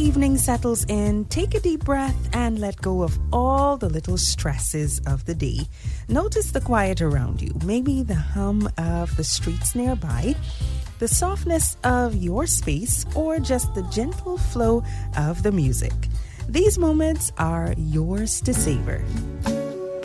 evening settles in, take a deep breath and let go of all the little stresses of the day. Notice the quiet around you, maybe the hum of the streets nearby, the softness of your space, or just the gentle flow of the music. These moments are yours to savor.